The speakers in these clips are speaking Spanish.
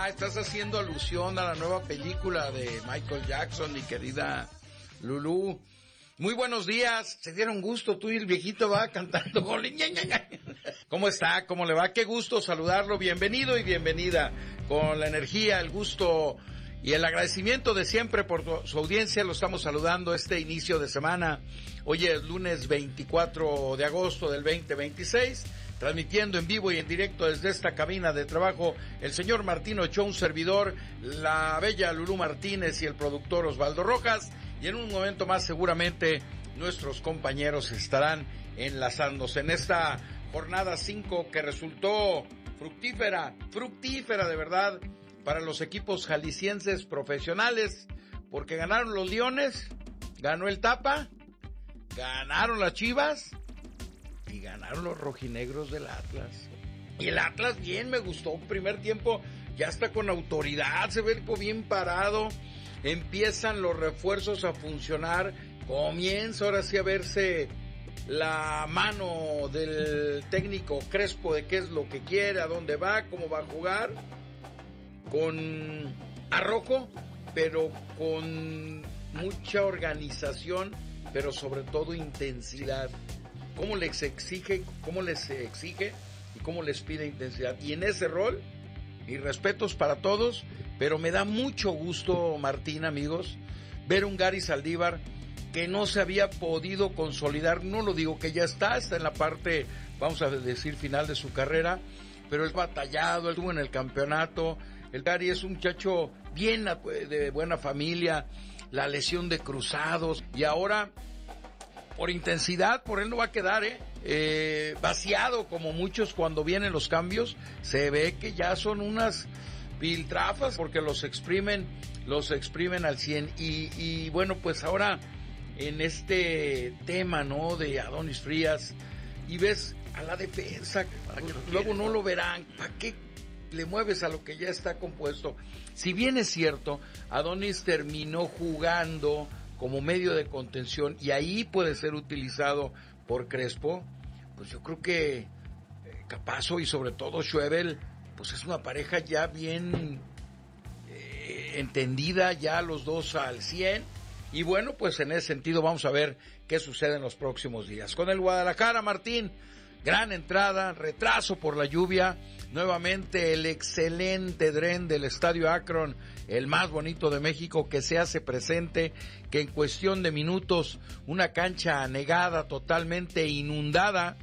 estás haciendo alusión a la nueva película de Michael Jackson, mi querida Lulú. Muy buenos días, se dieron gusto, tú y el viejito va cantando. ¿Cómo está? ¿Cómo le va? Qué gusto saludarlo, bienvenido y bienvenida. Con la energía, el gusto y el agradecimiento de siempre por su audiencia, lo estamos saludando este inicio de semana. Hoy es lunes 24 de agosto del 2026, transmitiendo en vivo y en directo desde esta cabina de trabajo, el señor Martín Ochoa, un servidor, la bella Lulú Martínez y el productor Osvaldo Rojas. Y en un momento más seguramente nuestros compañeros estarán enlazándose en esta jornada 5 que resultó fructífera de verdad para los equipos jaliscienses profesionales, porque ganaron los Leones, ganó el Tapa, ganaron las Chivas y ganaron los rojinegros del Atlas. Y el Atlas bien, me gustó, primer tiempo ya está con autoridad, se ve bien parado. Empiezan los refuerzos a funcionar, comienza ahora sí a verse la mano del técnico Crespo de qué es lo que quiere, a dónde va, cómo va a jugar, con arrojo, pero con mucha organización, pero sobre todo intensidad. Cómo les exige y cómo les pide intensidad. Y en ese rol, mis respetos para todos, pero me da mucho gusto, Martín, amigos, ver un Gary Saldívar que no se había podido consolidar. No lo digo que ya está en la parte, vamos a decir, final de su carrera, pero él batallado, él estuvo en el campeonato. El Gary es un muchacho bien de buena familia, la lesión de cruzados, y ahora por intensidad, por él no va a quedar, vaciado como muchos cuando vienen los cambios. Se ve que ya son unas piltrafas porque los exprimen al 100. Y bueno, pues ahora en este tema, ¿no?, de Adonis Frías, y ves a la defensa, luego no lo verán, ¿para qué le mueves a lo que ya está compuesto? Si bien es cierto, Adonis terminó jugando como medio de contención y ahí puede ser utilizado por Crespo, pues yo creo que Capazo y sobre todo Schwebel, pues es una pareja ya bien entendida, ya los dos al 100, y bueno, pues en ese sentido vamos a ver qué sucede en los próximos días. Con el Guadalajara, Martín, gran entrada, retraso por la lluvia, nuevamente el excelente dren del Estadio Akron, el más bonito de México, que se hace presente, que en cuestión de minutos, una cancha anegada, totalmente inundada,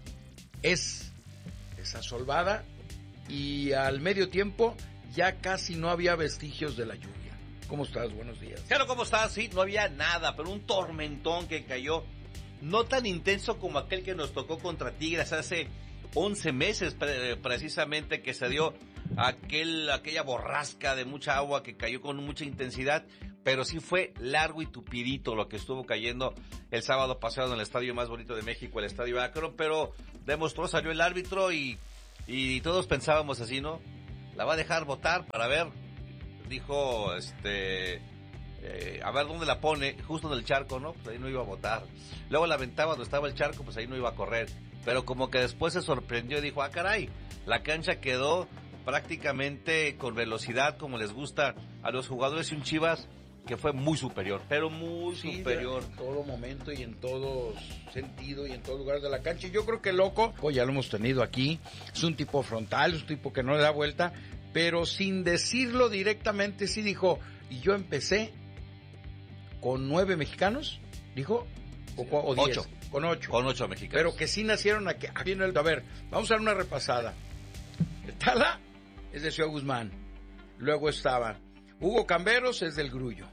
es asolvada, y al medio tiempo ya casi no había vestigios de la lluvia. ¿Cómo estás? Buenos días. Claro, ¿cómo estás? Sí, no había nada, pero un tormentón que cayó, no tan intenso como aquel que nos tocó contra Tigres hace 11 meses precisamente, que se dio aquella borrasca de mucha agua que cayó con mucha intensidad, pero sí fue largo y tupidito lo que estuvo cayendo el sábado pasado en el estadio más bonito de México, el Estadio Akron, pero salió el árbitro y todos pensábamos así, ¿no? La va a dejar votar para ver, dijo, a ver dónde la pone, justo en el charco, ¿no? Pues ahí no iba a votar. Luego la aventaba donde estaba el charco, pues ahí no iba a correr. Pero como que después se sorprendió y dijo, caray, la cancha quedó prácticamente con velocidad, como les gusta a los jugadores, y un Chivas que fue muy superior, pero muy superior. En todo momento y en todo sentido y en todo lugar de la cancha. Y yo creo que Loco, ya lo hemos tenido aquí, es un tipo frontal, es un tipo que no le da vuelta, pero sin decirlo directamente sí dijo, y yo empecé con 9 mexicanos, dijo, o 10, 8. Con 8. Con 8 mexicanos. Pero que sí nacieron aquí en el... A ver, vamos a dar una repasada. Tala es de Ciudad Guzmán. Luego estaba Hugo Camberos, es del Grullo.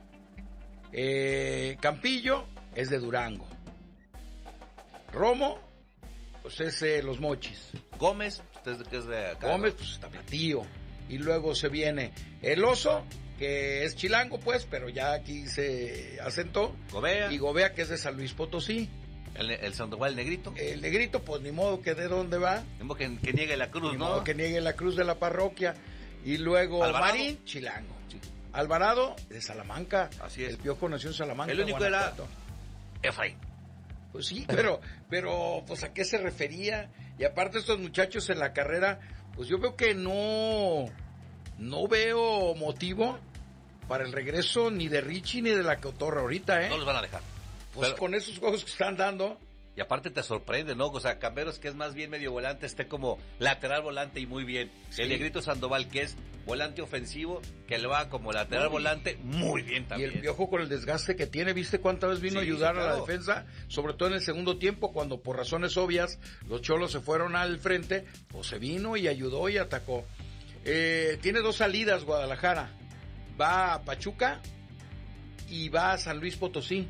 Campillo es de Durango. Romo, pues es Los Mochis. Gómez, que es de acá. Gómez, pues tapatío. Y luego se viene el Oso, que es chilango, pues, pero ya aquí se asentó. Gobea. Y Gobea, que es de San Luis Potosí. El Sandoval, el Negrito. El Negrito, pues ni modo que de dónde va. Ni modo que niegue la cruz, ni ¿no? Modo que niegue la cruz de la parroquia. Y luego Alvarado. Marín, chilango. Sí. Alvarado, de Salamanca. Así es. El Piojo nació en Salamanca. El único Guanajuato. era Efraín. Pues sí, pero, pues, ¿a qué se refería? Y aparte estos muchachos en la carrera, pues yo veo que no no veo motivo para el regreso ni de Richie ni de la Cotorra ahorita, ¿eh? No los van a dejar. Pues Pero, con esos juegos que están dando. y aparte te sorprende, ¿no? O sea, Camberos, que es más bien medio volante, esté como lateral volante y muy bien. Sí. El Negrito Sandoval, que es volante ofensivo, que lo va como lateral volante, muy bien Y también. el Piojo con el desgaste que tiene, ¿viste cuántas veces vino a Sí, ayudar sí, a la claro. defensa? Sobre todo en el segundo tiempo, cuando por razones obvias los Cholos se fueron al frente, pues se vino y ayudó y atacó. Tiene 2 salidas Guadalajara. Va a Pachuca y va a San Luis Potosí.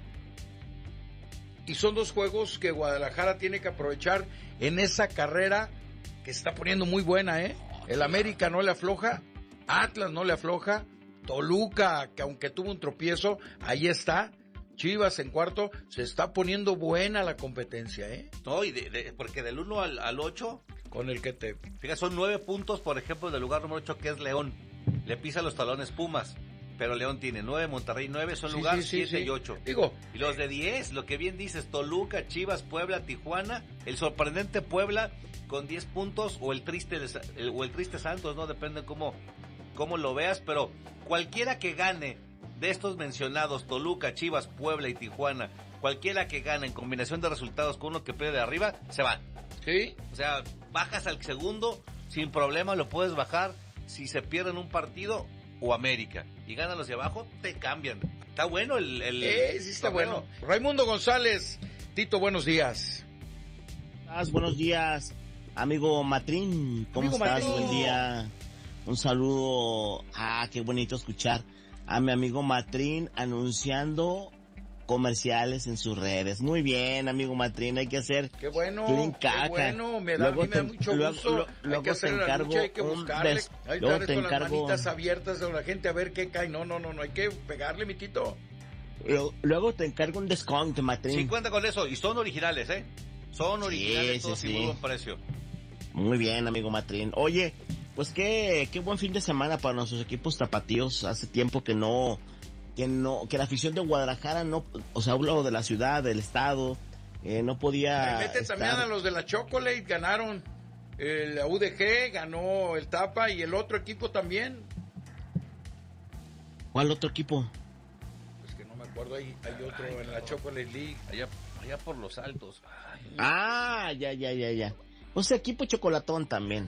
Y son 2 juegos que Guadalajara tiene que aprovechar en esa carrera que se está poniendo muy buena, ¿eh? El América no le afloja, Atlas no le afloja, Toluca, que aunque tuvo un tropiezo, ahí está. Chivas en cuarto, se está poniendo buena la competencia, ¿eh? No, y porque del 1 al 8, Con el que te... fíjate, son 9 puntos, por ejemplo, del lugar número 8, que es León. Le pisa los talones Pumas, pero León tiene 9, Monterrey 9, son lugar 7 y 8. Digo, Y los de 10, lo que bien dices, Toluca, Chivas, Puebla, Tijuana, el sorprendente Puebla con 10 puntos, o el triste Santos, ¿no? Depende cómo lo veas, pero cualquiera que gane de estos mencionados, Toluca, Chivas, Puebla y Tijuana, cualquiera que gane en combinación de resultados con uno que pierde de arriba, se van. sí, O sea, bajas al segundo, sin problema lo puedes bajar. Si se pierden un partido o América y ganan los de abajo, te cambian. Está bueno sí está bueno. Raimundo González, Tito, buenos días. Buenos días, amigo Matrín. ¿Cómo Amigo estás? Matrín. Buen día. Un saludo. Qué bonito escuchar a mi amigo Matrín anunciando comerciales en sus redes. Muy bien, amigo Matrín, hay que hacer Qué bueno, clean qué caca. bueno, a mí me da mucho gusto. Hay que hacer la lucha, hay que buscarle. Hay que estar con las manitas abiertas a la gente a ver qué cae. No, hay que pegarle, mi Tito. Luego te encargo un descuento, Matrín. Sí, cuenta con eso. Y son originales, ¿eh? Son originales todos y muy buen precio. Muy bien, amigo Matrín. Oye, pues qué buen fin de semana para nuestros equipos tapatíos. Hace tiempo que la afición de Guadalajara no, o sea, hablo de la ciudad, del estado, no podía Mete estar. también a los de la Chocolate, ganaron. La UDG ganó el Tapa y el otro equipo también. ¿Cuál otro equipo? Pues que no me acuerdo, hay otro en la Chocolate League. Allá por los altos. Ay. Ya. Pues equipo chocolatón también.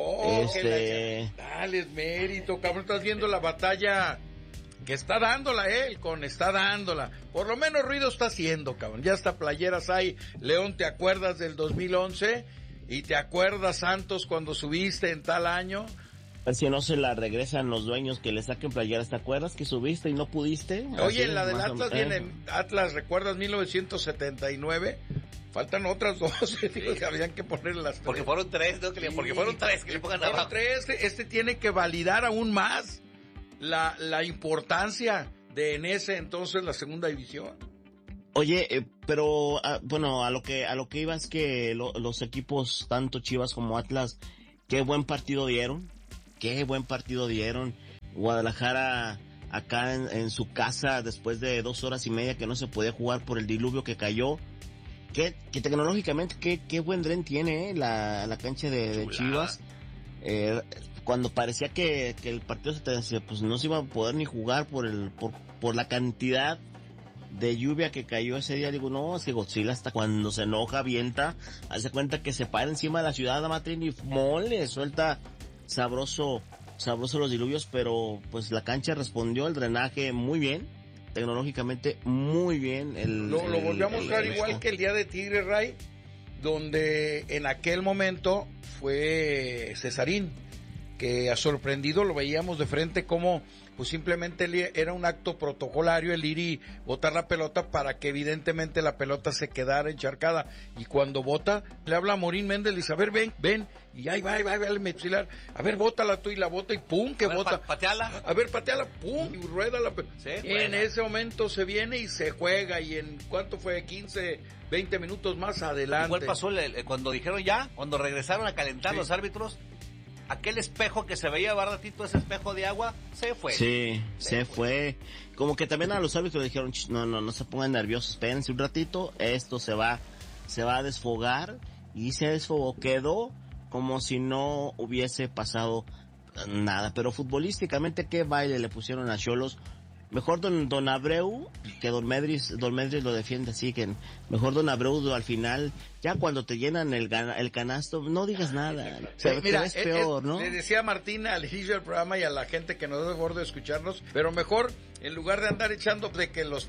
Dale mérito, cabrón, estás viendo la batalla que está dándola está dándola. Por lo menos ruido está haciendo, cabrón. Ya hasta playeras hay. León, ¿te acuerdas del 2011? ¿Y te acuerdas, Santos, cuando subiste en tal año? Si no se la regresan los dueños que le saquen playeras, ¿te acuerdas que subiste y no pudiste? Oye, Así, la del más o Atlas menos. viene, Atlas, ¿recuerdas 1979? Faltan otras 2, digo, que habían que poner las 3. Porque fueron 3, ¿no? Porque fueron 3 que le pongan abajo. 3, este tiene que validar aún más la importancia de en ese entonces la segunda división. Oye, pero bueno, a lo que iba es que los equipos, tanto Chivas como Atlas, qué buen partido dieron. Guadalajara acá en su casa, después de 2 horas y media que no se podía jugar por el diluvio que cayó. Que tecnológicamente, qué buen dren tiene la cancha de Chivas. Cuando parecía que el partido pues no se iba a poder ni jugar por la cantidad de lluvia que cayó ese día, digo, no, es que Godzilla hasta cuando se enoja, avienta, hace cuenta que se para encima de la ciudad de Matrín y mole, suelta sabroso los diluvios, pero pues la cancha respondió, el drenaje muy bien, tecnológicamente muy bien. Lo volvió a mostrar igual que el día de Tigre, Ray, donde en aquel momento fue Cesarín, que ha sorprendido, lo veíamos de frente como pues simplemente era un acto protocolario el ir y botar la pelota para que evidentemente la pelota se quedara encharcada, y cuando bota le habla a Morín Méndez, le dice, a ver, ven, y ahí va el Metzilar, a ver, bótala tú, y la bota, y pum, que bota, pateala, a ver, pateala, pum, y rueda la pelota. En ese momento se viene y se juega, y en ¿cuánto fue? 15, 20 minutos más adelante. Igual pasó cuando dijeron ya, cuando regresaron a calentar los árbitros, aquel espejo que se veía baratito, ese espejo de agua, se fue. Sí, se fue. Como que también a los árbitros le dijeron, no se pongan nerviosos, espérense un ratito, esto se va a desfogar, y se desfogó, quedó como si no hubiese pasado nada, pero futbolísticamente, ¿qué baile le pusieron a Xolos? Mejor don Abreu que don Medris lo defiende así, que mejor don Abreu al final, ya cuando te llenan el canasto, no digas nada, Sí, mira, ves peor, ¿no? Le decía a Martín al inicio del programa y a la gente que nos da el favor de escucharnos, pero mejor, en lugar de andar echando de que los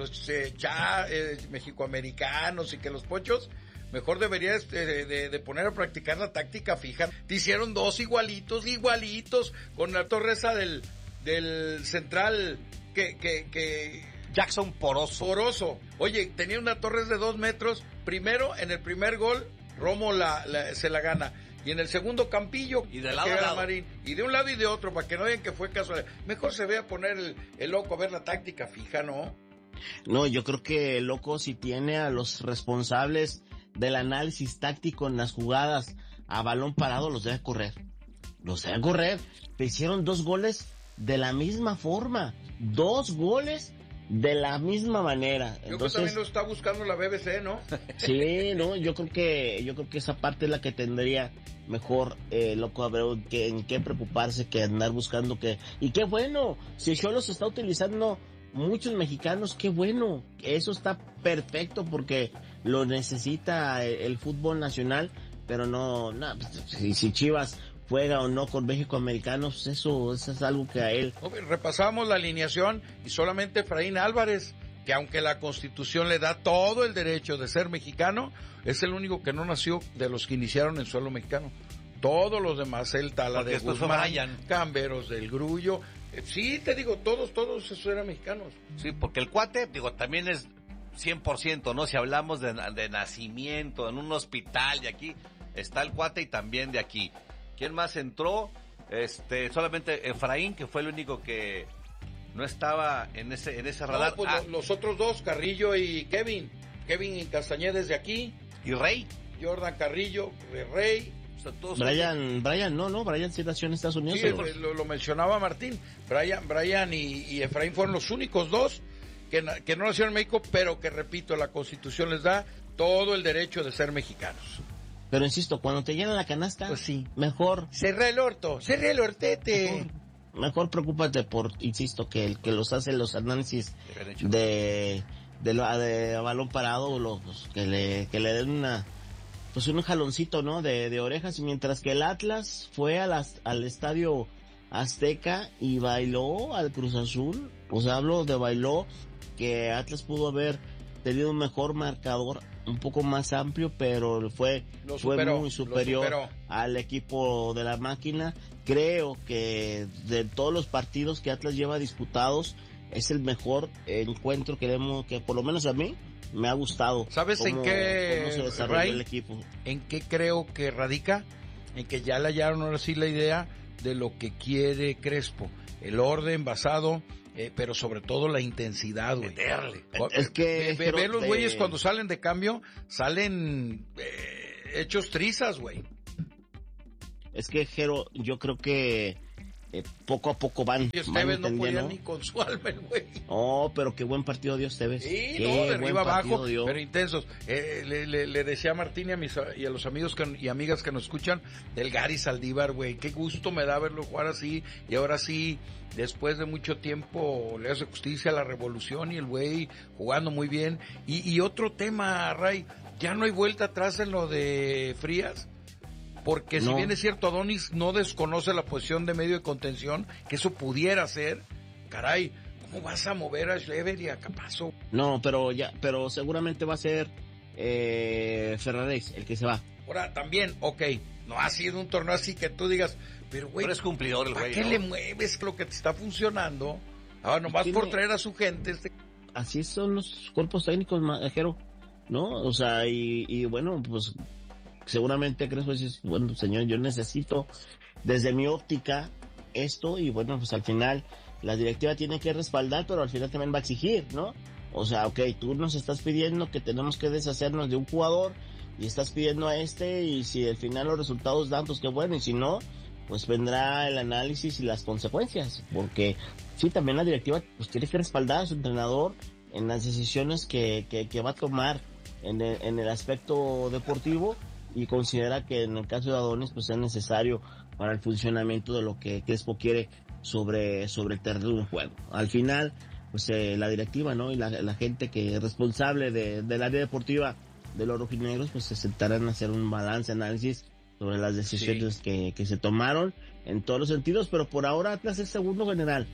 mexicoamericanos y que los pochos, mejor deberías de poner a practicar la táctica fija. Te hicieron dos igualitos, con la torre esa del central que Jackson Poroso. Oye, tenía una torre de 2 metros. Primero, en el primer gol, Romo se la gana. Y en el segundo, Campillo. Y de lado a lado. Marín. Y de un lado y de otro, para que no digan que fue casual. Mejor se vea poner el loco a ver la táctica fija, ¿no? No, yo creo que el loco, si tiene a los responsables del análisis táctico en las jugadas a balón parado, los debe correr. Le hicieron 2 goles de la misma forma. 2 goles de la misma manera. Yo creo que también lo está buscando la BBC, ¿no? Sí, no, yo creo que esa parte es la que tendría mejor Loco Abreu, que en qué preocuparse, que andar buscando que... Y qué bueno, si Xolos está utilizando muchos mexicanos, qué bueno, eso está perfecto porque lo necesita el fútbol nacional, pero no si Chivas juega o no con México americanos, eso es algo que a él... Repasamos la alineación y solamente Efraín Álvarez, que aunque la Constitución le da todo el derecho de ser mexicano, es el único que no nació de los que iniciaron en suelo mexicano. Todos los demás, el Tala de Guzmán, Camberos del Grullo, sí, te digo, todos esos eran mexicanos. Sí, porque el cuate, también es 100%, ¿no? Si hablamos de nacimiento, en un hospital de aquí, está el cuate y también de aquí. ¿Quién más entró? Solamente Efraín, que fue el único que no estaba en ese radar. No, pues los otros dos, Carrillo y Kevin Castañedes de aquí. ¿Y Rey? Jordan Carrillo, Rey. O sea, todos Brian sí nació en Estados Unidos. Sí, lo mencionaba Martín. Brian y Efraín fueron los únicos dos que no nacieron en México, pero que, repito, la Constitución les da todo el derecho de ser mexicanos. Pero insisto, cuando te llenan la canasta, pues sí, mejor... cerré el hortete. Mejor preocúpate por, insisto, que el que los hace los análisis de balón parado, que le den un jaloncito, ¿no? De orejas, mientras que el Atlas fue al estadio Azteca y bailó al Cruz Azul. O sea, bailó, que Atlas pudo haber tenido un mejor marcador, un poco más amplio, pero fue muy superior al equipo de la máquina. Creo que de todos los partidos que Atlas lleva disputados, es el mejor encuentro que por lo menos a mí me ha gustado. ¿Sabes cómo se desarrolló el equipo? ¿En qué creo que radica? En que ya le hallaron ahora sí la idea de lo que quiere Crespo. El orden basado, pero sobre todo la intensidad, güey. Es que... Ve los güeyes cuando salen de cambio, salen hechos trizas, güey. Es que, Jero, yo creo que poco a poco van Esteves no podía ni con su alma, güey. Oh, pero qué buen partido dio Esteves. Sí, de arriba abajo, pero intensos. Le decía a Martín y a los amigos y amigas que nos escuchan del Gary Saldívar, güey. Qué gusto me da verlo jugar así. Y ahora sí, después de mucho tiempo, le hace justicia a la revolución y el güey jugando muy bien. Y otro tema, Ray, ya no hay vuelta atrás en lo de Frías. Porque si bien es cierto, Adonis no desconoce la posición de medio de contención, que eso pudiera ser, caray, ¿cómo vas a mover a Schleber y a Capazo? No, pero seguramente va a ser Ferraréis el que se va. Ahora, también, no ha sido un torneo así que tú digas, pero güey, es cumplidor el güey, ¿para qué le mueves lo que te está funcionando? Ahora, nomás por traer a su gente. Así son los cuerpos técnicos, Majero, ¿no? O sea, y bueno, pues... seguramente Crespo dices, bueno, señor, yo necesito desde mi óptica esto, y bueno, pues al final la directiva tiene que respaldar, pero al final también va a exigir, ¿no? O sea, tú nos estás pidiendo que tenemos que deshacernos de un jugador y estás pidiendo a y si al final los resultados dan, pues qué bueno, y si no, pues vendrá el análisis y las consecuencias, porque sí, también la directiva pues tiene que respaldar a su entrenador en las decisiones que va a tomar en el aspecto deportivo, y considera que en el caso de Adonis pues es necesario para el funcionamiento de lo que Crespo quiere sobre el terreno de juego. Al final, pues la directiva, ¿no? Y la gente que es responsable del área deportiva de los rojinegros, pues se sentarán a hacer un balance, análisis sobre las decisiones que se tomaron en todos los sentidos, pero por ahora Atlas es segundo general,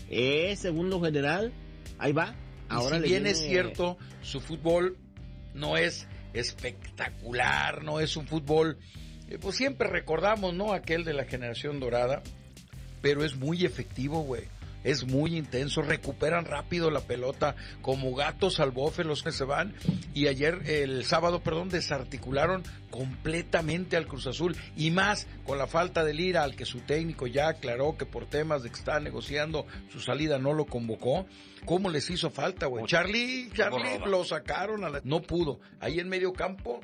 ahí va. Ahora y si bien es cierto, su fútbol no es espectacular, no es un fútbol, pues siempre recordamos, ¿no? Aquel de la generación dorada, pero es muy efectivo, güey. Es muy intenso, recuperan rápido la pelota, como gatos al bofe los que se van, y el sábado, desarticularon completamente al Cruz Azul, y más con la falta de Lira, al que su técnico ya aclaró que por temas de que está negociando su salida no lo convocó. ¿Cómo les hizo falta, güey? Charlie lo sacaron, no pudo. Ahí en medio campo,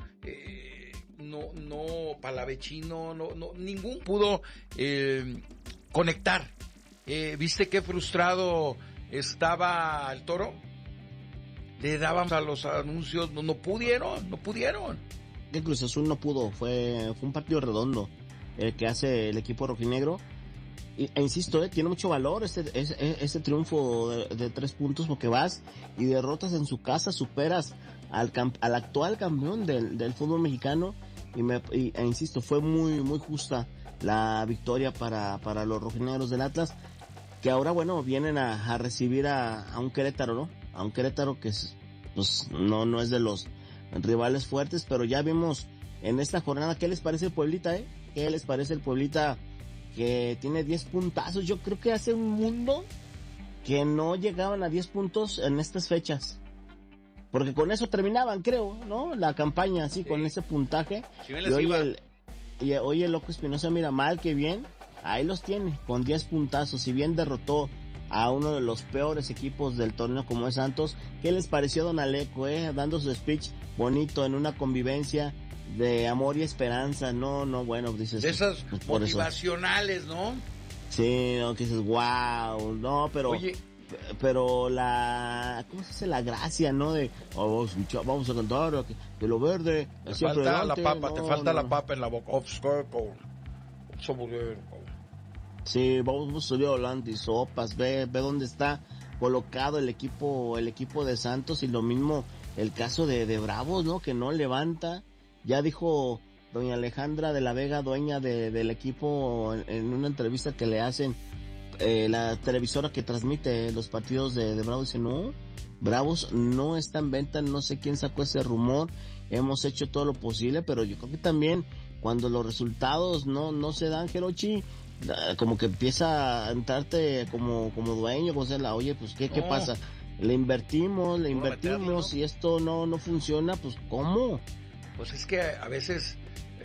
Palavecino, ningún pudo conectar. ¿Viste qué frustrado estaba el Toro? Le daban a los anuncios, no pudieron. El Cruz Azul no pudo, fue un partido redondo el que hace el equipo rojinegro. E insisto, tiene mucho valor ese triunfo de 3 puntos, porque vas y derrotas en su casa, superas al actual campeón del fútbol mexicano, e insisto, fue muy, muy justa la victoria para los rojinegros del Atlas, que ahora, bueno, vienen a recibir a un Querétaro, ¿no? A un Querétaro que pues no es de los rivales fuertes, pero ya vimos en esta jornada. ¿Qué les parece el Pueblita, ¿Qué les parece el Pueblita, que tiene 10 puntazos? Yo creo que hace un mundo que no llegaban a 10 puntos en estas fechas, porque con eso terminaban, creo, ¿no? La campaña, así, sí, con ese puntaje. Sí, y hoy el Loco Espinosa, mira, mal que bien, ahí los tiene, con 10 puntazos. Si bien derrotó a uno de los peores equipos del torneo como es Santos. ¿Qué les pareció Don Aleco, dando su speech bonito en una convivencia de amor y esperanza? Bueno, dices... De esas pues motivacionales, eso, ¿no? Sí, no, que dices, wow, no, pero... Oye... Pero ¿cómo se dice? La gracia, ¿no? De, vamos a cantar, de lo verde. Te falta la papa, la papa en la boca. Sí, vamos a subir adelante y sopas, ve dónde está colocado el equipo de Santos, y lo mismo el caso de Bravos, ¿no? Que no levanta. Ya dijo doña Alejandra de la Vega, dueña del equipo, en una entrevista que le hacen, la televisora que transmite los partidos de Bravos, dice, no, Bravos no está en venta, no sé quién sacó ese rumor, hemos hecho todo lo posible, pero yo creo que también cuando los resultados no se dan, Jerochi, como que empieza a entrarte como dueño, o sea, oye, pues ¿qué pasa? Le invertimos y esto no funciona, pues ¿cómo? Pues es que a veces,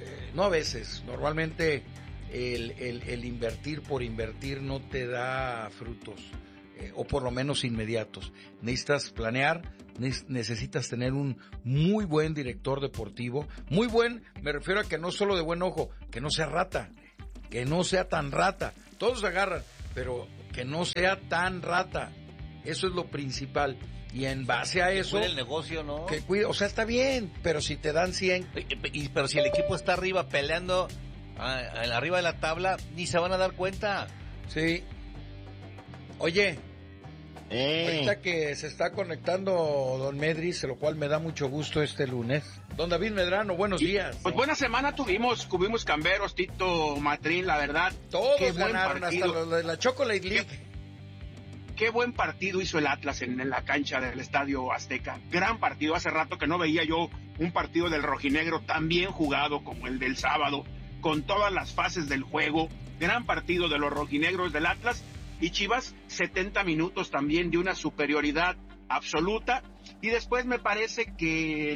normalmente el invertir por invertir no te da frutos, o por lo menos inmediatos. Necesitas planear, necesitas tener un muy buen director deportivo, muy buen, me refiero a que no solo de buen ojo, que no sea rata, que no sea tan rata, todos agarran, pero que no sea tan rata, eso es lo principal. Y en base a eso... Que cuide el negocio, ¿no? Que cuide, o sea, está bien, pero si te dan 100... Pero si el equipo está arriba peleando, arriba de la tabla, ni se van a dar cuenta. Sí. Oye, ahorita que se está conectando don Medris, lo cual me da mucho gusto este lunes. Don David Medrano, buenos días. Pues buena semana tuvimos Camberos, Tito, Matrín, la verdad. Todos ganaron, hasta los de la Chocolate League. Qué buen partido hizo el Atlas en la cancha del Estadio Azteca. Gran partido. Hace rato que no veía yo un partido del rojinegro tan bien jugado como el del sábado, con todas las fases del juego. Gran partido de los rojinegros del Atlas. Y Chivas, 70 minutos también de una superioridad absoluta. Y después me parece que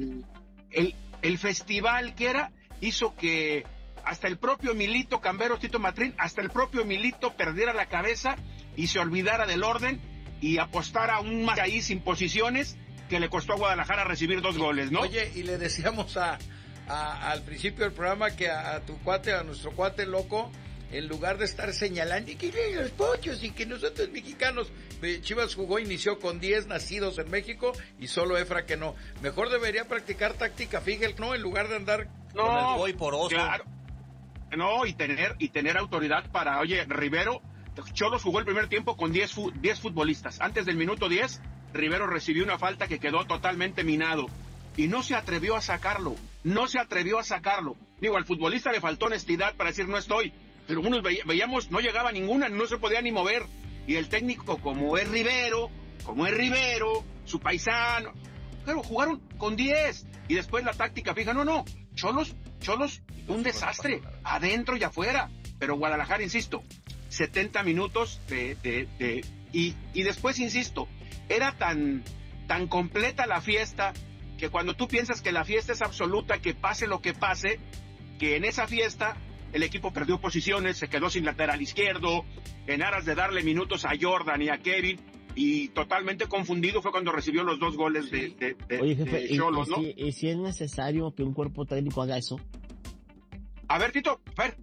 el festival que era hizo que hasta el propio Milito, Camberos, Tito Matrín, hasta el propio Milito perdiera la cabeza y se olvidara del orden y apostara un más ahí sin posiciones, que le costó a Guadalajara recibir 2 goles, ¿no? Oye, y le decíamos al principio del programa que a nuestro cuate loco, en lugar de estar señalando y que los pochos y que nosotros mexicanos, Chivas inició con 10 nacidos en México y solo Efra que no. Mejor debería practicar táctica Figel, ¿no? En lugar de andar con el voy por oso. Claro. No, y tener autoridad para, oye, Rivero, Cholos jugó el primer tiempo con 10 futbolistas. Antes del minuto 10, Rivero recibió una falta que quedó totalmente minado. Y no se atrevió a sacarlo. Digo, al futbolista le faltó honestidad para decir no estoy. Pero unos veíamos, no llegaba ninguna, no se podía ni mover. Y el técnico, como es Rivero, su paisano, pero jugaron con 10. Y después la táctica fija, no, Cholos, un desastre, adentro y afuera. Pero Guadalajara, insisto, 70 minutos y después, insisto, era tan completa la fiesta, que cuando tú piensas que la fiesta es absoluta, que pase lo que pase, que en esa fiesta el equipo perdió posiciones, se quedó sin lateral izquierdo, en aras de darle minutos a Jordan y a Kevin, y totalmente confundido fue cuando recibió los 2 goles de Oye, jefe, Cholos, ¿no? ¿Y si es necesario que un cuerpo técnico haga eso? A ver, Tito,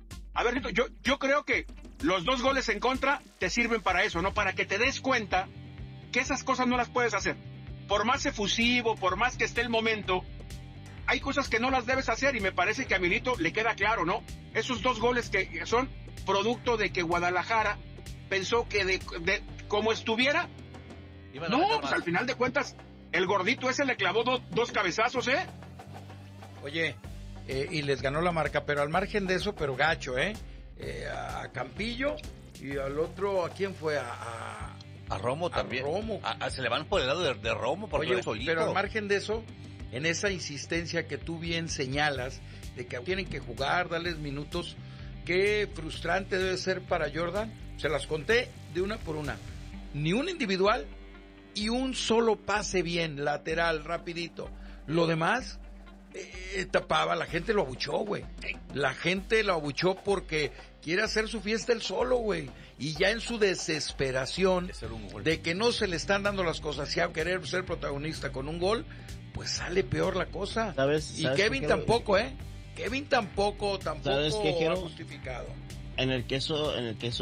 yo creo que los 2 goles en contra te sirven para eso, ¿no? Para que te des cuenta que esas cosas no las puedes hacer. Por más efusivo, por más que esté el momento, hay cosas que no las debes hacer, y me parece que a Milito le queda claro, ¿no? Esos 2 goles que son producto de que Guadalajara pensó que de como estuviera, no, pues al final de cuentas, el gordito ese le clavó 2 cabezazos, ¿eh? Oye, y les ganó la marca, pero al margen de eso, pero gacho, a Campillo, y al otro, ¿a quién fue? A Romo también. Romo. Se le van por el lado de Romo, por Oye, solito. pero al margen de eso, en esa insistencia que tú bien señalas, de que tienen que jugar, darles minutos, qué frustrante debe ser para Jordan. Se las conté de una por una. Ni un individual y un solo pase bien, lateral, rapidito. Lo demás, tapaba, la gente lo abuchó, güey. La gente lo abuchó porque quiere hacer su fiesta él solo, güey. Y ya en su desesperación de que no se le están dando las cosas y a querer ser protagonista con un gol, pues sale peor la cosa. ¿Sabes y Kevin tampoco, Kevin tampoco ¿sabes qué, ha justificado. En el caso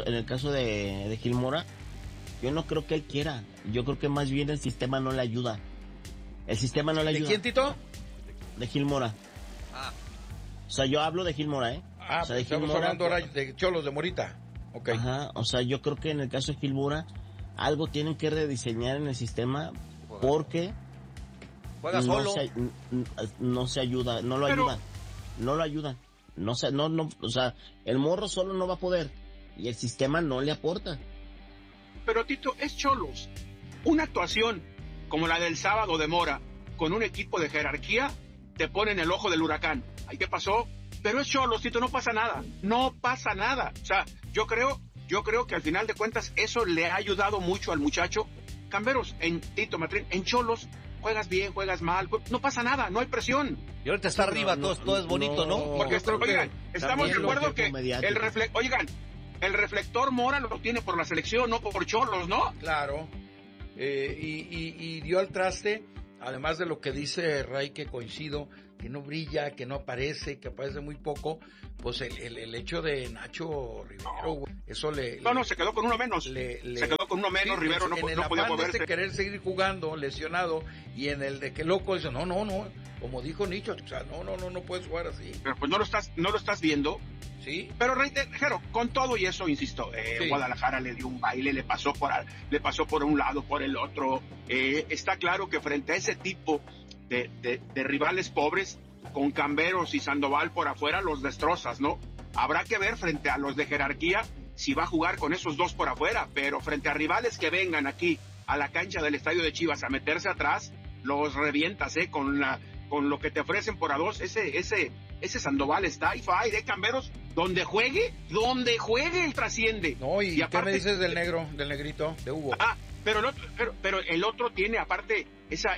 de Gil Mora, yo no creo que él quiera. Yo creo que más bien el sistema no le ayuda. El sistema no le ayuda. ¿De quién, Tito? De Gil Mora. O sea, yo hablo de Gil Mora, o sea, estamos hablando ahora de Cholos de Morita. Okay. Ajá, o sea, yo creo que en el caso de Gil Mora, algo tienen que rediseñar en el sistema, porque juega solo. No se ayuda, no lo ayudan. O sea, el morro solo no va a poder, y el sistema no le aporta. Pero Tito, es Cholos. Una actuación como la del sábado de Mora, con un equipo de jerarquía, te pone en el ojo del huracán. ¿Ay, qué pasó? Pero es Cholos, Tito, no pasa nada. O sea, yo creo que al final de cuentas eso le ha ayudado mucho al muchacho. Camberos, Tito Matrín, en Cholos, juegas bien, juegas mal, no pasa nada, no hay presión. Y ahorita está arriba, todo es bonito, ¿no? Porque estamos de acuerdo que el reflector Mora lo tiene por la selección, no por Cholos, ¿no? Claro. Y dio al traste, además de lo que dice Ray, que coincido, que no brilla, que no aparece, que aparece muy poco, pues el hecho de Nacho Rivero, güey, eso se quedó con uno menos. Se quedó con uno menos, sí, Rivero no podía moverse. En el querer seguir jugando, lesionado, y en el de que loco dice, no, como dijo Nicho, o sea, no puedes jugar así. Pero pues no lo estás viendo. Sí. Pero reitero, con todo y eso, insisto, sí. Guadalajara le dio un baile, le pasó por un lado, por el otro. Está claro que frente a ese tipo de rivales pobres, con Camberos y Sandoval por afuera, los destrozas, ¿no? Habrá que ver frente a los de jerarquía si va a jugar con esos 2 por afuera, pero frente a rivales que vengan aquí a la cancha del Estadio de Chivas a meterse atrás, los revientas, con lo que te ofrecen por a 2. Ese Sandoval está y de Camberos, donde juegue él trasciende. No, y aparte, ¿qué me dices del negrito, de Hugo? Pero el otro tiene aparte esa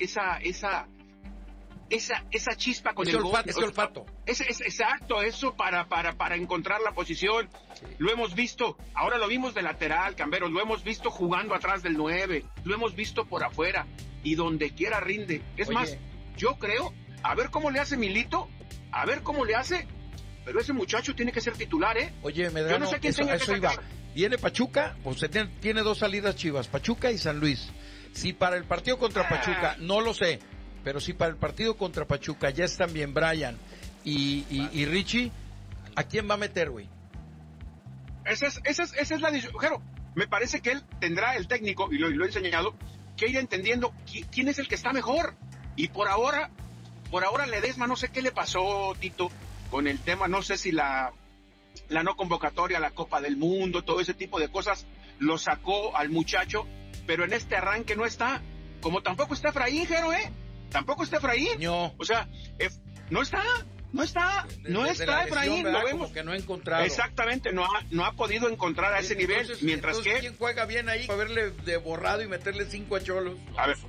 chispa con el gol. Ese olfato. Exacto, eso para encontrar la posición. Sí. Lo hemos visto, ahora lo vimos de lateral, Camberos, lo hemos visto jugando atrás del 9, lo hemos visto por afuera, y donde quiera rinde. Es más, yo creo, a ver cómo le hace Milito, pero ese muchacho tiene que ser titular, ¿eh? Oye, Medrano, yo no sé quién eso iba. Viene Pachuca, pues tiene 2 salidas Chivas, Pachuca y San Luis. Si para el partido contra Pachuca, no lo sé, pero si para el partido contra Pachuca ya están bien Brian y Richie, ¿A quién va a meter, güey? Esa es la decisión. Jero, me parece que él tendrá, el técnico, y lo he enseñado, que ir entendiendo quién es el que está mejor. Y por ahora Ledesma, no sé qué le pasó, Tito, con el tema, no sé si la no convocatoria a la Copa del Mundo, todo ese tipo de cosas, lo sacó al muchacho, pero en este arranque no está, como tampoco está Efraín, Jero, tampoco está Efraín. No. O sea, no está Efraín, ¿verdad? lo vemos. Como que no ha encontrado. Exactamente, no ha podido encontrar a ese nivel, mientras que... ¿Quién juega bien ahí para verle de borrado y meterle 5 a Cholos? A ver,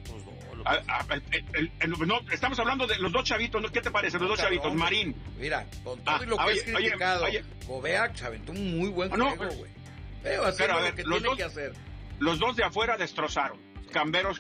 no, estamos hablando de los dos chavitos, ¿no? ¿Qué te parece? Los dos chavitos, Marín. Mira, con todo y lo que es criticado, Gobea se aventó un muy buen juego, güey. Pero a ver, lo que tiene que hacer. Los dos de afuera destrozaron. Camberos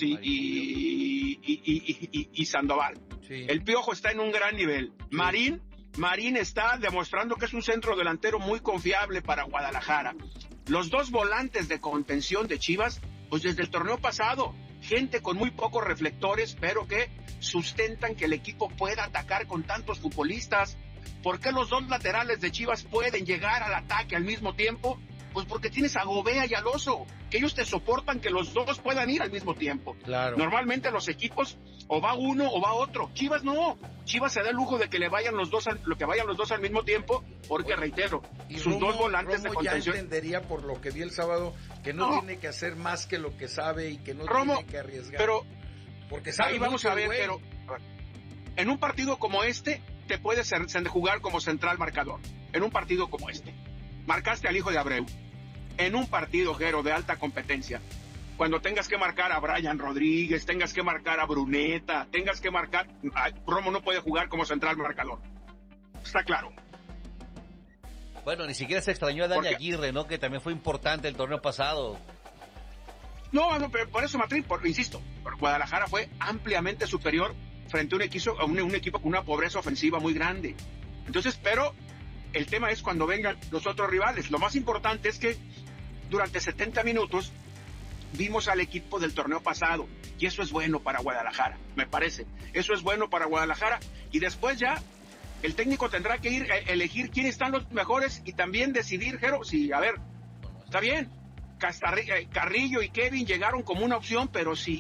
y Sandoval. Sí. El Piojo está en un gran nivel. Sí. Marín está demostrando que es un centro delantero muy confiable para Guadalajara. Los dos volantes de contención de Chivas, pues desde el torneo pasado, gente con muy pocos reflectores, pero que sustentan que el equipo pueda atacar con tantos futbolistas. ¿Por qué los dos laterales de Chivas pueden llegar al ataque al mismo tiempo? Pues porque tienes a Gobea y al Oso, que ellos te soportan que los dos puedan ir al mismo tiempo. Claro. Normalmente los equipos o va uno o va otro. Chivas no. Chivas se da el lujo de que vayan los dos al mismo tiempo, porque reitero, sus dos volantes de contención. Ya entendería por lo que vi el sábado que no tiene que hacer más que lo que sabe y que no tiene que arriesgar. Pero porque sabe ahí vamos a ver, pero en un partido como este te puedes jugar como central marcador. En un partido como este. Marcaste al hijo de Abreu. En un partido, Jero, de alta competencia, cuando tengas que marcar a Brian Rodríguez, tengas que marcar a Bruneta, tengas que marcar... Romo no puede jugar como central marcador. Está claro. Bueno, ni siquiera se extrañó a Dani Aguirre, ¿no? Que también fue importante el torneo pasado. No, pero por eso, Matrín, insisto, Guadalajara fue ampliamente superior frente a un equipo con una pobreza ofensiva muy grande. Entonces, pero el tema es cuando vengan los otros rivales. Lo más importante es que durante 70 minutos vimos al equipo del torneo pasado, y eso es bueno para Guadalajara, me parece. Eso es bueno para Guadalajara, y después ya el técnico tendrá que ir a elegir quiénes están los mejores y también decidir, Jero, si, a ver, está bien, Carrillo y Kevin llegaron como una opción, pero si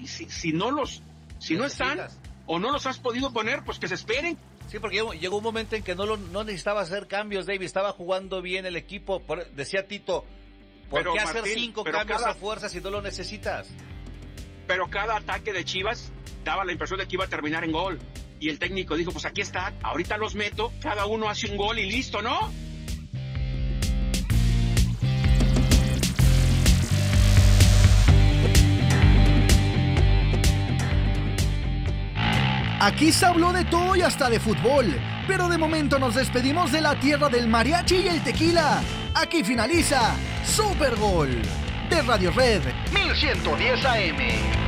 no están o no los has podido poner, pues que se esperen. Sí, porque llegó un momento en que no necesitaba hacer cambios, David, estaba jugando bien el equipo, decía Tito, ¿por qué hacer 5 cambios a fuerza si no lo necesitas? Pero cada ataque de Chivas daba la impresión de que iba a terminar en gol, y el técnico dijo, pues aquí está, ahorita los meto, cada uno hace un gol y listo, ¿no? Aquí se habló de todo y hasta de fútbol, pero de momento nos despedimos de la tierra del mariachi y el tequila. Aquí finaliza Super Gol de Radio Red 1110 AM.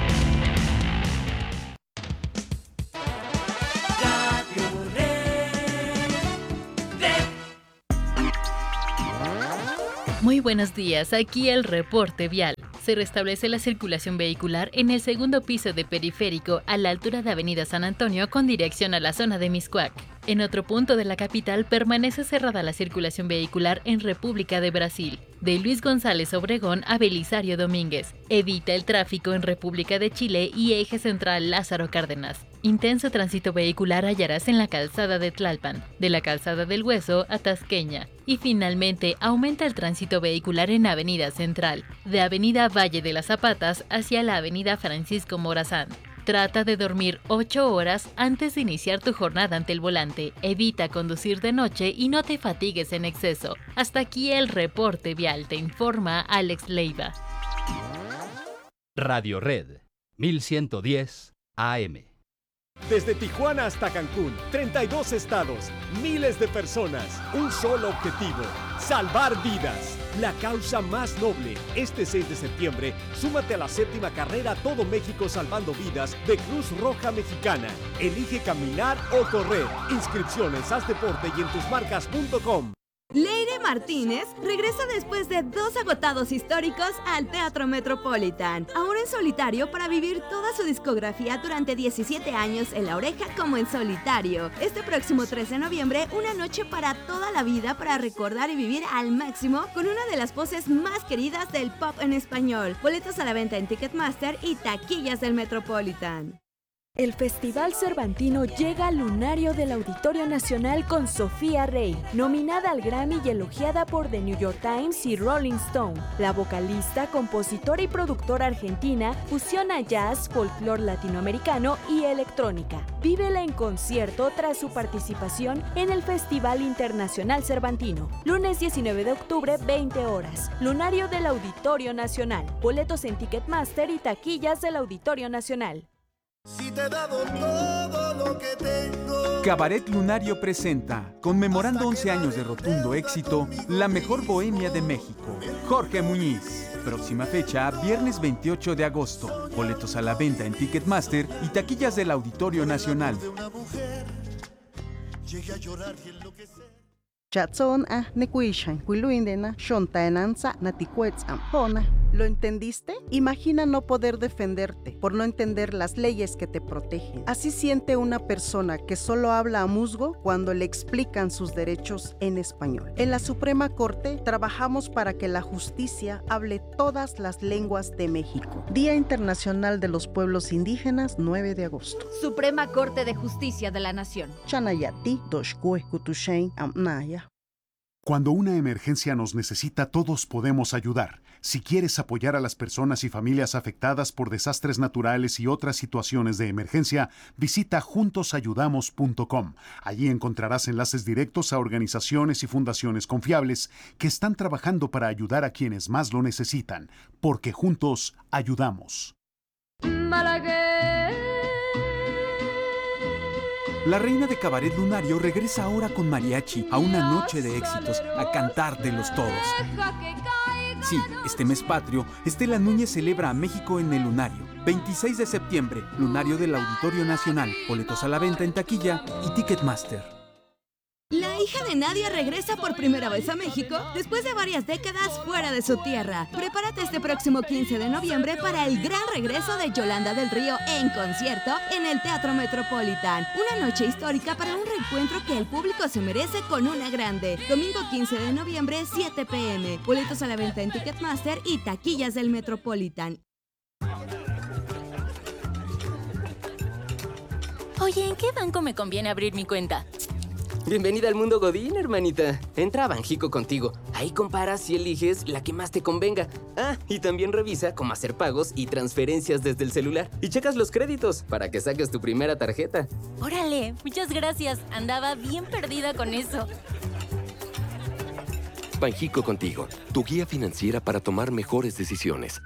Muy buenos días, aquí el reporte vial. Se restablece la circulación vehicular en el segundo piso de Periférico a la altura de Avenida San Antonio con dirección a la zona de Mixcoac. En otro punto de la capital permanece cerrada la circulación vehicular en República de Brasil, de Luis González Obregón a Belisario Domínguez. Evita el tráfico en República de Chile y eje central Lázaro Cárdenas. Intenso tránsito vehicular hallarás en la calzada de Tlalpan, de la calzada del Hueso a Tasqueña. Y finalmente aumenta el tránsito vehicular en Avenida Central, de Avenida Valle de las Zapatas hacia la Avenida Francisco Morazán. Trata de dormir 8 horas antes de iniciar tu jornada ante el volante. Evita conducir de noche y no te fatigues en exceso. Hasta aquí el reporte vial, te informa Alex Leiva. Radio Red 1110 AM. Desde Tijuana hasta Cancún, 32 estados, miles de personas, un solo objetivo, salvar vidas. La causa más noble. Este 6 de septiembre, súmate a la 7ª carrera Todo México Salvando Vidas de Cruz Roja Mexicana. Elige caminar o correr. Inscripciones, haz deporte y en tusmarcas.com. Leire Martínez regresa después de 2 agotados históricos al Teatro Metropolitan, ahora en solitario para vivir toda su discografía durante 17 años en La Oreja como en solitario. Este próximo 3 de noviembre, una noche para toda la vida para recordar y vivir al máximo con una de las voces más queridas del pop en español. Boletos a la venta en Ticketmaster y taquillas del Metropolitan. El Festival Cervantino llega al lunario del Auditorio Nacional con Sofía Rey, nominada al Grammy y elogiada por The New York Times y Rolling Stone. La vocalista, compositora y productora argentina fusiona jazz, folclore latinoamericano y electrónica. Vívela en concierto tras su participación en el Festival Internacional Cervantino. Lunes 19 de octubre, 20 horas. Lunario del Auditorio Nacional. Boletos en Ticketmaster y taquillas del Auditorio Nacional. Si te he dado todo lo que tengo. Cabaret Lunario presenta, conmemorando 11 años de rotundo éxito, la mejor bohemia de México. Jorge Muñiz. Próxima fecha, viernes 28 de agosto. Boletos a la venta en Ticketmaster y taquillas del Auditorio Nacional. Chatson a nekuishan kuiluindena shontaenanza natikuetz ampona. ¿Lo entendiste? Imagina no poder defenderte por no entender las leyes que te protegen. Así siente una persona que solo habla a musgo cuando le explican sus derechos en español. En la Suprema Corte trabajamos para que la justicia hable todas las lenguas de México. Día Internacional de los Pueblos Indígenas, 9 de agosto. Suprema Corte de Justicia de la Nación. Chanayati, Doshkue, Kutushain, Amnaya. Cuando una emergencia nos necesita, todos podemos ayudar. Si quieres apoyar a las personas y familias afectadas por desastres naturales y otras situaciones de emergencia, visita juntosayudamos.com. Allí encontrarás enlaces directos a organizaciones y fundaciones confiables que están trabajando para ayudar a quienes más lo necesitan, porque juntos ayudamos. La reina de Cabaret Lunario regresa ahora con mariachi a una noche de éxitos, a cantártelos todos. Sí, este mes patrio, Estela Núñez celebra a México en el Lunario. 26 de septiembre, Lunario del Auditorio Nacional. Boletos a la venta en taquilla y Ticketmaster. La hija de Nadia regresa por primera vez a México después de varias décadas fuera de su tierra. Prepárate este próximo 15 de noviembre para el gran regreso de Yolanda del Río en concierto en el Teatro Metropolitan. Una noche histórica para un reencuentro que el público se merece con una grande. Domingo 15 de noviembre, 7 p.m. Boletos a la venta en Ticketmaster y taquillas del Metropolitan. Oye, ¿en qué banco me conviene abrir mi cuenta? Bienvenida al mundo Godín, hermanita. Entra a Banjico Contigo. Ahí comparas y eliges la que más te convenga. Ah, y también revisa cómo hacer pagos y transferencias desde el celular. Y checas los créditos para que saques tu primera tarjeta. Órale, muchas gracias. Andaba bien perdida con eso. Banjico Contigo, tu guía financiera para tomar mejores decisiones.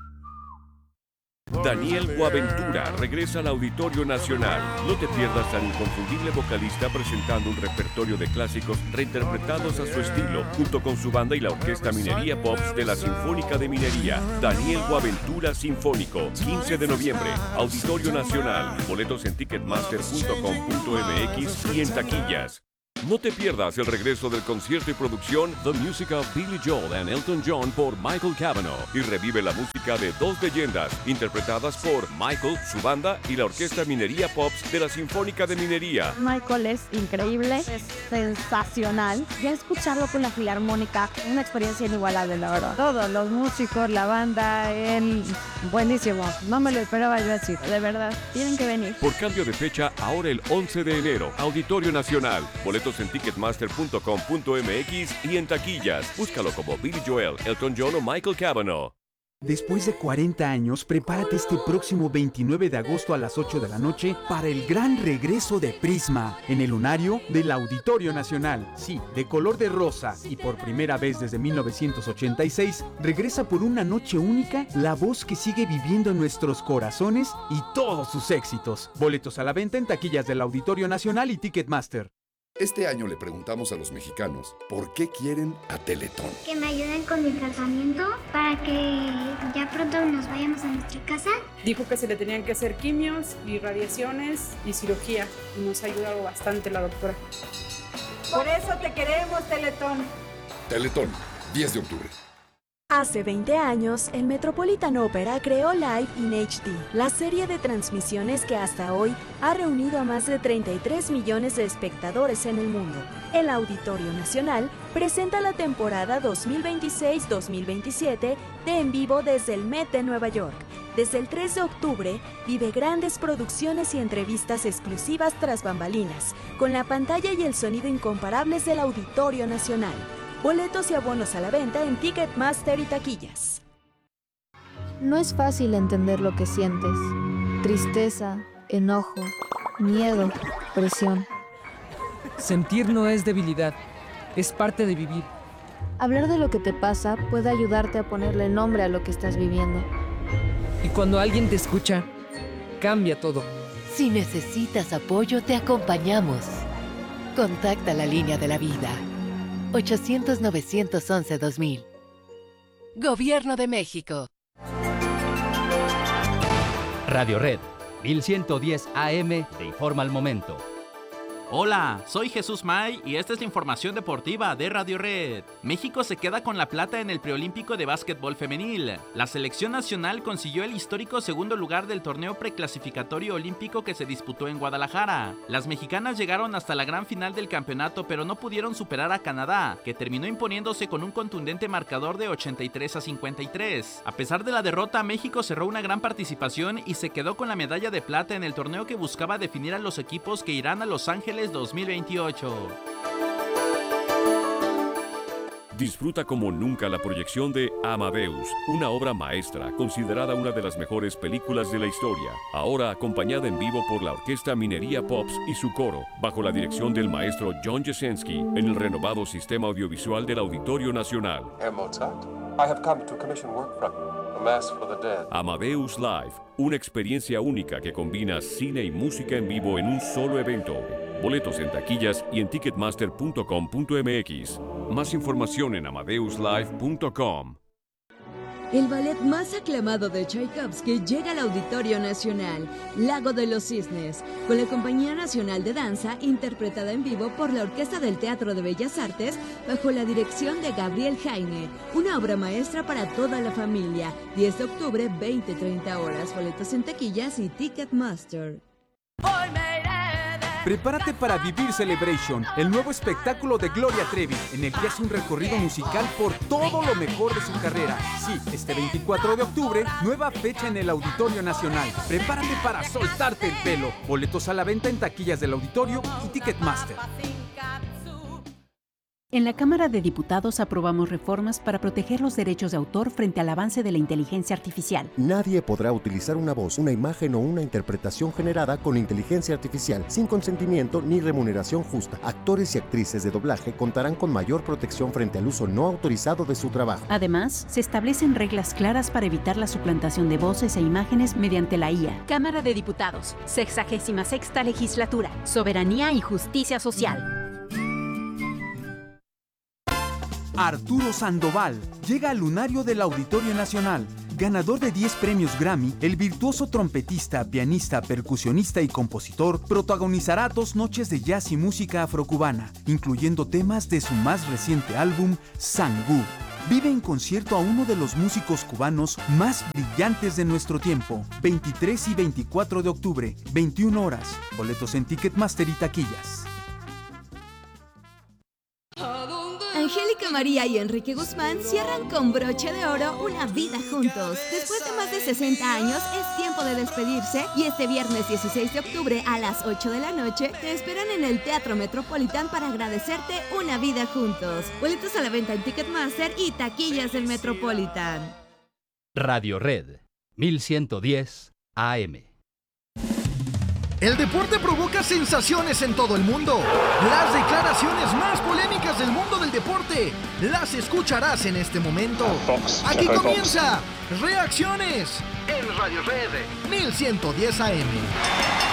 Daniel Boaventura regresa al Auditorio Nacional. No te pierdas al inconfundible vocalista presentando un repertorio de clásicos reinterpretados a su estilo, junto con su banda y la Orquesta Minería Pops de la Sinfónica de Minería. Daniel Boaventura Sinfónico, 15 de noviembre, Auditorio Nacional. Boletos en ticketmaster.com.mx y en taquillas. No te pierdas el regreso del concierto y producción The Music of Billy Joel and Elton John por Michael Cavanaugh y revive la música de dos leyendas interpretadas por Michael, su banda y la Orquesta Minería Pops de la Sinfónica de Minería. Michael es increíble, es sensacional. Ya escucharlo con la Filarmónica, una experiencia inigualable, la verdad. Todos los músicos, la banda, él, buenísimo. No me lo esperaba yo así, de verdad. Tienen que venir. Por cambio de fecha, ahora el 11 de enero, Auditorio Nacional. Boletos en ticketmaster.com.mx y en taquillas. Búscalo como Billy Joel, Elton John o Michael Cavanaugh. Después de 40 años, prepárate este próximo 29 de agosto a las 8 de la noche para el gran regreso de Prisma en el Lunario del Auditorio Nacional. Sí, de color de rosa y por primera vez desde 1986, regresa por una noche única la voz que sigue viviendo en nuestros corazones y todos sus éxitos. Boletos a la venta en taquillas del Auditorio Nacional y Ticketmaster. Este año le preguntamos a los mexicanos por qué quieren a Teletón. Que me ayuden con mi tratamiento para que ya pronto nos vayamos a nuestra casa. Dijo que se le tenían que hacer quimios y radiaciones y cirugía y nos ha ayudado bastante la doctora. Por eso te queremos, Teletón. Teletón, 10 de octubre. Hace 20 años, el Metropolitan Opera creó Live in HD, la serie de transmisiones que hasta hoy ha reunido a más de 33 millones de espectadores en el mundo. El Auditorio Nacional presenta la temporada 2026-2027 de En Vivo desde el Met de Nueva York. Desde el 3 de octubre, vive grandes producciones y entrevistas exclusivas tras bambalinas, con la pantalla y el sonido incomparables del Auditorio Nacional. Boletos y abonos a la venta en Ticketmaster y taquillas. No es fácil entender lo que sientes. Tristeza, enojo, miedo, presión. Sentir no es debilidad, es parte de vivir. Hablar de lo que te pasa puede ayudarte a ponerle nombre a lo que estás viviendo. Y cuando alguien te escucha, cambia todo. Si necesitas apoyo, te acompañamos. Contacta la línea de la vida. 800-911-2000. Gobierno de México. Radio Red, 1110 AM, te informa al momento. Hola, soy Jesús May y esta es la información deportiva de Radio Red. México se queda con la plata en el preolímpico de básquetbol femenil. La selección nacional consiguió el histórico segundo lugar del torneo preclasificatorio olímpico que se disputó en Guadalajara. Las mexicanas llegaron hasta la gran final del campeonato, pero no pudieron superar a Canadá, que terminó imponiéndose con un contundente marcador de 83-53. A pesar de la derrota, México cerró una gran participación y se quedó con la medalla de plata en el torneo que buscaba definir a los equipos que irán a Los Ángeles 2028. Disfruta como nunca la proyección de Amadeus, una obra maestra considerada una de las mejores películas de la historia, ahora acompañada en vivo por la Orquesta Minería Pops y su coro, bajo la dirección del maestro John Jasenski, en el renovado sistema audiovisual del Auditorio Nacional. Herr Mozart, I have come to commission work from you, A Mass for the Dead. Amadeus Live, una experiencia única que combina cine y música en vivo en un solo evento. Boletos en taquillas y en ticketmaster.com.mx. Más información en amadeuslive.com. El ballet más aclamado de Tchaikovsky llega al Auditorio Nacional, Lago de los Cisnes, con la Compañía Nacional de Danza, interpretada en vivo por la Orquesta del Teatro de Bellas Artes, bajo la dirección de Gabriel Jaime. Una obra maestra para toda la familia. 10 de octubre, 20-30 horas. Boletos en taquillas y Ticketmaster. Prepárate para vivir Celebration, el nuevo espectáculo de Gloria Trevi, en el que hace un recorrido musical por todo lo mejor de su carrera. Sí, este 24 de octubre, nueva fecha en el Auditorio Nacional. Prepárate para soltarte el pelo. Boletos a la venta en taquillas del Auditorio y Ticketmaster. En la Cámara de Diputados aprobamos reformas para proteger los derechos de autor frente al avance de la inteligencia artificial. Nadie podrá utilizar una voz, una imagen o una interpretación generada con inteligencia artificial sin consentimiento ni remuneración justa. Actores y actrices de doblaje contarán con mayor protección frente al uso no autorizado de su trabajo. Además, se establecen reglas claras para evitar la suplantación de voces e imágenes mediante la IA. Cámara de Diputados, 66ª Legislatura, Soberanía y Justicia Social. Arturo Sandoval llega al lunario del Auditorio Nacional. Ganador de 10 premios Grammy, el virtuoso trompetista, pianista, percusionista y compositor protagonizará 2 noches de jazz y música afrocubana, incluyendo temas de su más reciente álbum, Sangú. Vive en concierto a uno de los músicos cubanos más brillantes de nuestro tiempo. 23 y 24 de octubre, 21 horas. Boletos en Ticketmaster y taquillas. Angélica María y Enrique Guzmán cierran con broche de oro una vida juntos. Después de más de 60 años, es tiempo de despedirse y este viernes 16 de octubre a las 8 de la noche te esperan en el Teatro Metropolitan para agradecerte una vida juntos. Boletos a la venta en Ticketmaster y taquillas del Metropolitan. Radio Red, 1110 AM. El deporte provoca sensaciones en todo el mundo. Las declaraciones más polémicas del mundo del deporte las escucharás en este momento. Aquí comienza Reacciones en Radio Red 1110 AM.